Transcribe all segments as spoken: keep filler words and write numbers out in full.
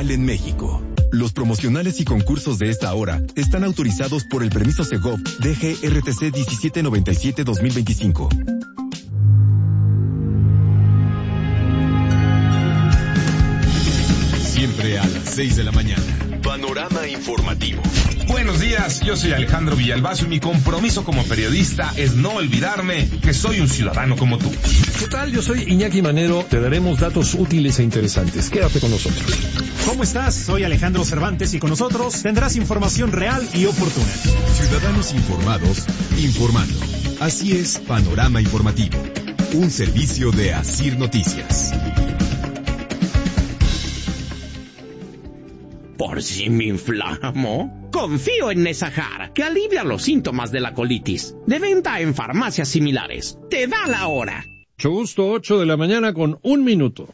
Nacional en México. Los promocionales y concursos de esta hora están autorizados por el permiso Segov D G R T C diecisiete noventa y siete dos mil veinticinco. Siempre a las seis de la mañana. Panorama informativo. Buenos días, yo soy Alejandro Villalbazo y mi compromiso como periodista es no olvidarme que soy un ciudadano como tú. ¿Qué tal? Yo soy Iñaki Manero. Te daremos datos útiles e interesantes. Quédate con nosotros. ¿Cómo estás? Soy Alejandro Cervantes y con nosotros tendrás información real y oportuna. Ciudadanos informados, informando. Así es Panorama Informativo. Un servicio de Asir Noticias. ¿Por si me inflamo? Confío en Nesahar, que alivia los síntomas de la colitis. De venta en farmacias similares. Te da la hora. Mucho gusto, ocho de la mañana con un minuto.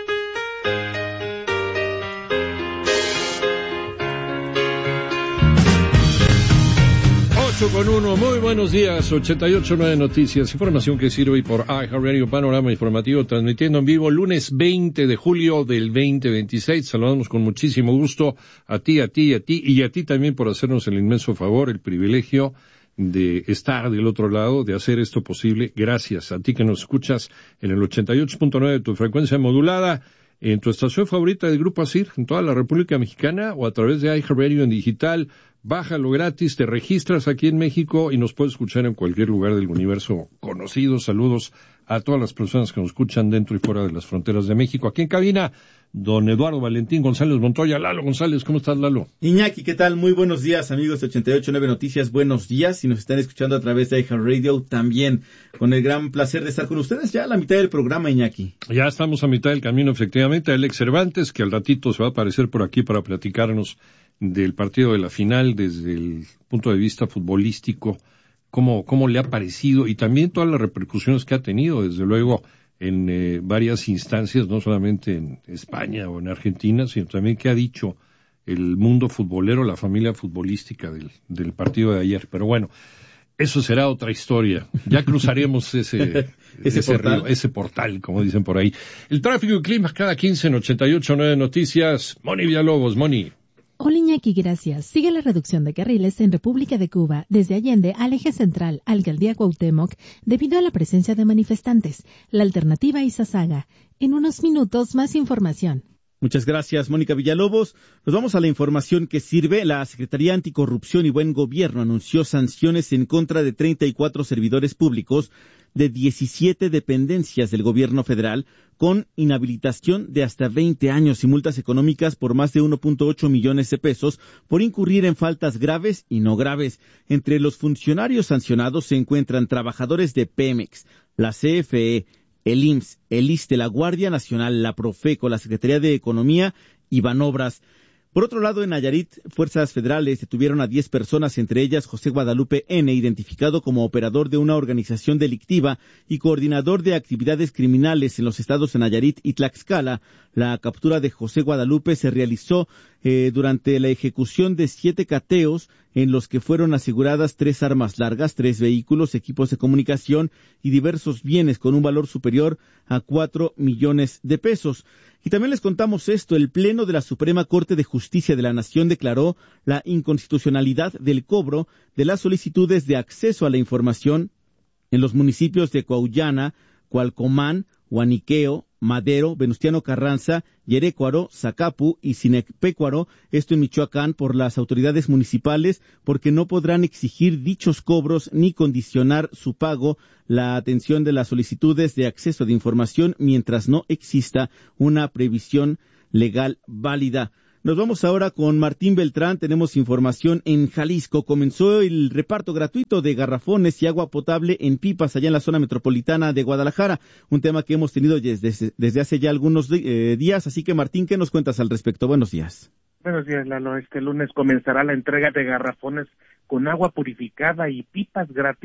ocho con uno, muy buenos días, ochenta y ocho punto nueve Noticias, información que sirve por iHeartRadio, Panorama Informativo, transmitiendo en vivo lunes veinte de julio del veinte veintiséis. Saludamos con muchísimo gusto a ti, a ti, a ti, y a ti también por hacernos el inmenso favor, el privilegio de estar del otro lado, de hacer esto posible. Gracias a ti que nos escuchas en el ochenta y ocho punto nueve de tu frecuencia modulada, en tu estación favorita del Grupo Asir, en toda la República Mexicana, o a través de iHeartRadio en digital. Bájalo gratis, te registras aquí en México y nos puedes escuchar en cualquier lugar del universo conocido. Saludos a todas las personas que nos escuchan dentro y fuera de las fronteras de México. Aquí en cabina, don Eduardo Valentín González Montoya. Lalo González, ¿cómo estás, Lalo? Iñaki, ¿qué tal? Muy buenos días, amigos de ochenta y ocho punto nueve Noticias. Buenos días. Si nos están escuchando a través de iHeartRadio, también con el gran placer de estar con ustedes ya a la mitad del programa, Iñaki. Ya estamos a mitad del camino, efectivamente. Alex Cervantes, que al ratito se va a aparecer por aquí para platicarnos del partido de la final desde el punto de vista futbolístico, cómo, cómo le ha parecido y también todas las repercusiones que ha tenido, desde luego, en eh, varias instancias, no solamente en España o en Argentina, sino también qué ha dicho el mundo futbolero, la familia futbolística del, del partido de ayer. Pero bueno, eso será otra historia. Ya cruzaremos ese, ese, ese portal. río, ese portal, como dicen por ahí. El tráfico y clima cada quince en ochenta y ocho punto nueve Noticias. Moni Villalobos, Moni. Hola Iñaki, gracias. Sigue la reducción de carriles en República de Cuba, desde Allende al eje central, Alcaldía Cuauhtémoc, debido a la presencia de manifestantes. La alternativa Izazaga. En unos minutos, más información. Muchas gracias, Mónica Villalobos. Nos vamos a la información que sirve. La Secretaría Anticorrupción y Buen Gobierno anunció sanciones en contra de treinta y cuatro servidores públicos de diecisiete dependencias del gobierno federal, con inhabilitación de hasta veinte años y multas económicas por más de uno punto ocho millones de pesos por incurrir en faltas graves y no graves. Entre los funcionarios sancionados se encuentran trabajadores de Pemex, la C F E, el I M S S, el ISSSTE, la Guardia Nacional, la Profeco, la Secretaría de Economía y Banobras. Por otro lado, en Nayarit, fuerzas federales detuvieron a diez personas, entre ellas José Guadalupe N., identificado como operador de una organización delictiva y coordinador de actividades criminales en los estados de Nayarit y Tlaxcala. La captura de José Guadalupe se realizó eh, durante la ejecución de siete cateos en los que fueron aseguradas tres armas largas, tres vehículos, equipos de comunicación y diversos bienes con un valor superior a cuatro millones de pesos. Y también les contamos esto: el Pleno de la Suprema Corte de Justicia de la Nación declaró la inconstitucionalidad del cobro de las solicitudes de acceso a la información en los municipios de Cuauhllana, Cualcomán, Huaniqueo, Madero, Venustiano Carranza, Yerécuaro, Zacapu y Sinecpécuaro, esto en Michoacán, por las autoridades municipales, porque no podrán exigir dichos cobros ni condicionar su pago, la atención de las solicitudes de acceso de información, mientras no exista una previsión legal válida. Nos vamos ahora con Martín Beltrán. Tenemos información en Jalisco. Comenzó el reparto gratuito de garrafones y agua potable en pipas allá en la zona metropolitana de Guadalajara, un tema que hemos tenido desde, desde hace ya algunos eh, días. Así que, Martín, ¿qué nos cuentas al respecto? Buenos días. Buenos días, Lalo. Este lunes comenzará la entrega de garrafones con agua purificada y pipas gratis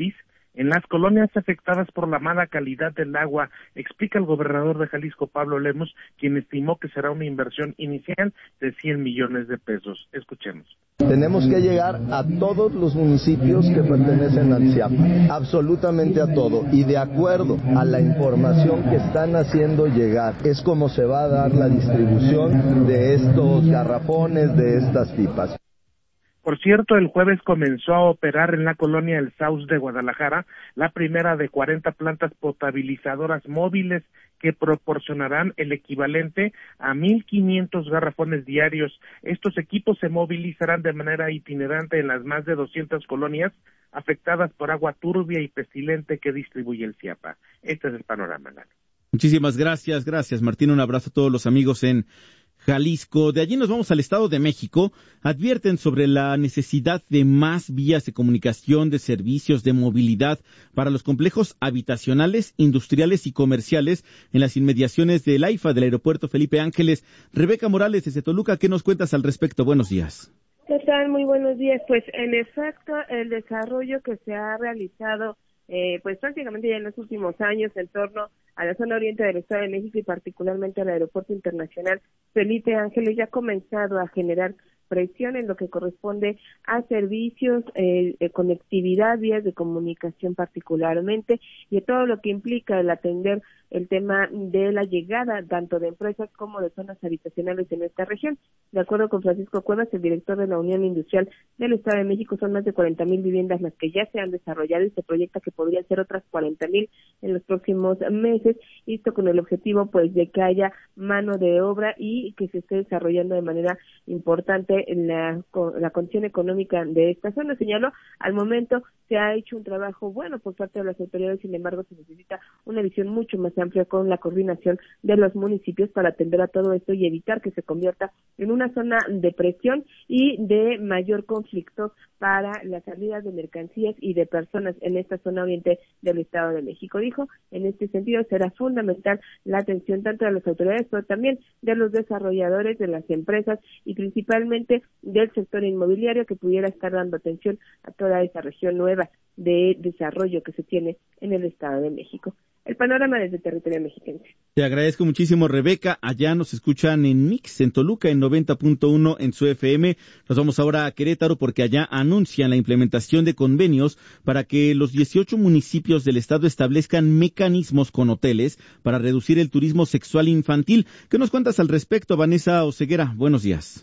en las colonias afectadas por la mala calidad del agua, explica el gobernador de Jalisco, Pablo Lemos, quien estimó que será una inversión inicial de cien millones de pesos. Escuchemos. Tenemos que llegar a todos los municipios que pertenecen al C I A P, absolutamente a todo, y de acuerdo a la información que están haciendo llegar, es como se va a dar la distribución de estos garrafones, de estas pipas. Por cierto, el jueves comenzó a operar en la colonia El Sauz de Guadalajara la primera de cuarenta plantas potabilizadoras móviles que proporcionarán el equivalente a mil quinientos garrafones diarios. Estos equipos se movilizarán de manera itinerante en las más de doscientas colonias afectadas por agua turbia y pestilente que distribuye el CIAPA. Este es el panorama, Lalo. Muchísimas gracias, gracias Martín, un abrazo a todos los amigos en Jalisco. De allí nos vamos al Estado de México. Advierten sobre la necesidad de más vías de comunicación, de servicios, de movilidad para los complejos habitacionales, industriales y comerciales en las inmediaciones del AIFA, del Aeropuerto Felipe Ángeles. Rebeca Morales, desde Toluca, ¿qué nos cuentas al respecto? Buenos días. ¿Qué tal? Muy buenos días. Pues en efecto, el desarrollo que se ha realizado Eh, pues prácticamente ya en los últimos años en torno a la zona oriente del Estado de México y particularmente al Aeropuerto Internacional Felipe Ángeles ya ha comenzado a generar presión en lo que corresponde a servicios, eh, de conectividad, vías de comunicación particularmente, y a todo lo que implica el atender el tema de la llegada tanto de empresas como de zonas habitacionales en esta región. De acuerdo con Francisco Cuevas, el director de la Unión Industrial del Estado de México, son más de cuarenta mil viviendas las que ya se han desarrollado y se proyecta que podrían ser otras cuarenta mil en los próximos meses, y esto con el objetivo pues de que haya mano de obra y que se esté desarrollando de manera importante en la, la condición económica de esta zona. Señaló, al momento se ha hecho un trabajo bueno por parte de las autoridades, sin embargo se necesita una visión mucho más amplia con la coordinación de los municipios para atender a todo esto y evitar que se convierta en una zona de presión y de mayor conflicto para las salidas de mercancías y de personas en esta zona oriente del Estado de México. Dijo, en este sentido será fundamental la atención tanto de las autoridades, pero también de los desarrolladores, de las empresas y principalmente del sector inmobiliario, que pudiera estar dando atención a toda esa región nueva de desarrollo que se tiene en el Estado de México. El panorama desde el territorio mexicano. Te agradezco muchísimo, Rebeca. Allá nos escuchan en Mix, en Toluca, en noventa punto uno en su F M. Nos vamos ahora a Querétaro porque allá anuncian la implementación de convenios para que los dieciocho municipios del estado establezcan mecanismos con hoteles para reducir el turismo sexual infantil. ¿Qué nos cuentas al respecto, Vanessa Oseguera? Buenos días.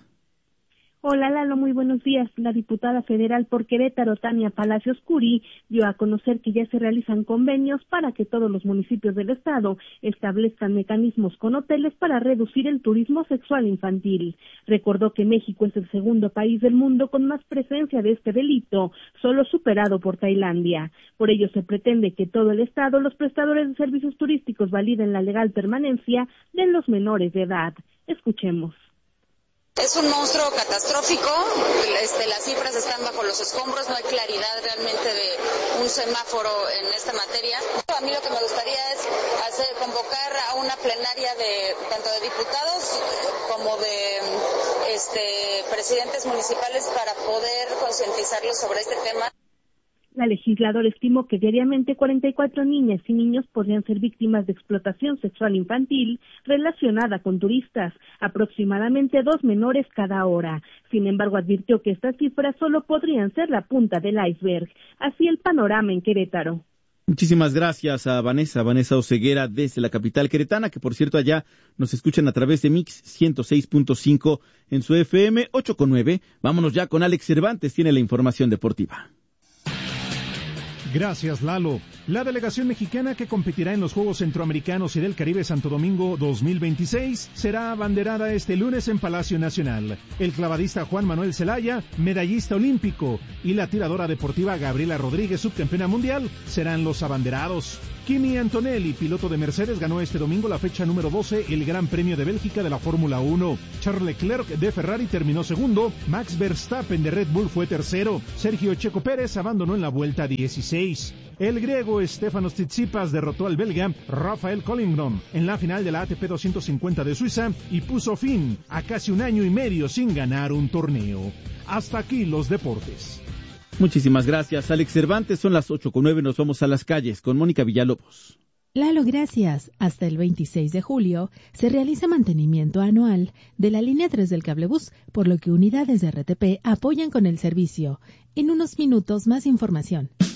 Hola Lalo, muy buenos días. La diputada federal por Querétaro, Tania Palacios Curi, dio a conocer que ya se realizan convenios para que todos los municipios del estado establezcan mecanismos con hoteles para reducir el turismo sexual infantil. Recordó que México es el segundo país del mundo con más presencia de este delito, solo superado por Tailandia. Por ello se pretende que todo el estado, los prestadores de servicios turísticos validen la legal permanencia de los menores de edad. Escuchemos. Es un monstruo catastrófico, este, las cifras están bajo los escombros, no hay claridad realmente de un semáforo en esta materia. A mí lo que me gustaría es hacer, convocar a una plenaria de tanto de diputados como de este, presidentes municipales para poder concientizarlos sobre este tema. La legisladora estimó que diariamente cuarenta y cuatro niñas y niños podrían ser víctimas de explotación sexual infantil relacionada con turistas, aproximadamente dos menores cada hora. Sin embargo, advirtió que estas cifras solo podrían ser la punta del iceberg. Así el panorama en Querétaro. Muchísimas gracias a Vanessa, Vanessa Oseguera desde la capital queretana, que por cierto allá nos escuchan a través de Mix ciento seis punto cinco en su F M ocho con nueve. Vámonos ya con Alex Cervantes, tiene la información deportiva. Gracias, Lalo. La delegación mexicana que competirá en los Juegos Centroamericanos y del Caribe Santo Domingo dos mil veintiséis será abanderada este lunes en Palacio Nacional. El clavadista Juan Manuel Zelaya, medallista olímpico, y la tiradora deportiva Gabriela Rodríguez, subcampeona mundial, serán los abanderados. Kimi Antonelli, piloto de Mercedes, ganó este domingo la fecha número doce, el Gran Premio de Bélgica de la Fórmula uno. Charles Leclerc de Ferrari terminó segundo, Max Verstappen de Red Bull fue tercero, Sergio Checo Pérez abandonó en la vuelta dieciséis. El griego Stefanos Tsitsipas derrotó al belga Rafael Collington en la final de la A T P doscientos cincuenta de Suiza y puso fin a casi un año y medio sin ganar un torneo. Hasta aquí los deportes. Muchísimas gracias, Alex Cervantes. Son las ocho con nueve, nos vamos a las calles con Mónica Villalobos. Lalo, gracias. Hasta el veintiséis de julio se realiza mantenimiento anual de la línea tres del cablebús, por lo que unidades de R T P apoyan con el servicio. En unos minutos más información.